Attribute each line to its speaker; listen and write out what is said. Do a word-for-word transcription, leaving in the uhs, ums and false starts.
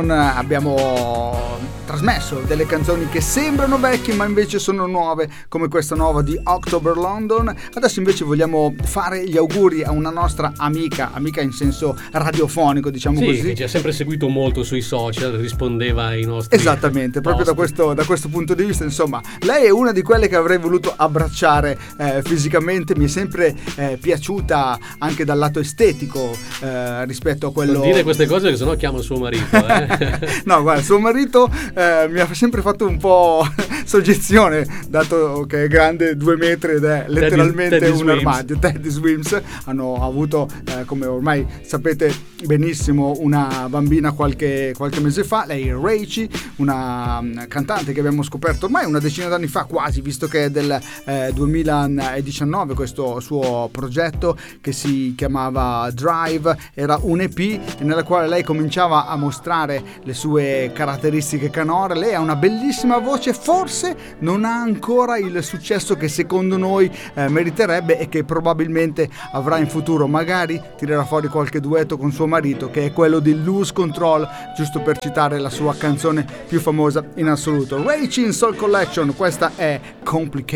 Speaker 1: abbiamo trasmesso delle canzoni che sembrano vecchie ma invece sono nuove, come questa nuova di October London. Adesso invece vogliamo fare gli auguri a una nostra amica, amica in senso radiofonico, diciamo
Speaker 2: sì,
Speaker 1: così.
Speaker 2: Che ci ha sempre seguito molto sui social, rispondeva ai nostri
Speaker 1: Esattamente, proprio da questo, da questo punto di vista, insomma, lei è una di quelle che avrei voluto abbracciare eh, fisicamente. Mi è sempre eh, piaciuta anche dal lato estetico eh, rispetto a quello...
Speaker 2: Non dire queste cose che sennò chiama suo marito, eh.
Speaker 1: No, guarda, suo marito eh, mi ha sempre fatto un po' soggezione, dato che è grande due metri ed è letteralmente
Speaker 2: Teddy, Teddy
Speaker 1: un
Speaker 2: Swims.
Speaker 1: armadio. Teddy Swims. Hanno avuto, eh, come ormai sapete benissimo, una bambina qualche, qualche mese fa. Lei è Raici, una um, cantante che abbiamo scoperto ormai una decina d'anni fa quasi, visto che è del eh, duemiladiciannove questo suo progetto che si chiamava Drive. Era un E P nella quale lei cominciava a mostrare le sue caratteristiche canore. Lei ha una bellissima voce, forse non ha ancora il successo che secondo noi eh, meriterebbe e che probabilmente avrà in futuro. Magari tirerà fuori qualche duetto con suo marito, che è quello di Lose Control, giusto per citare la sua canzone più famosa in assoluto. Raici in Soul Collection, questa è Complicated.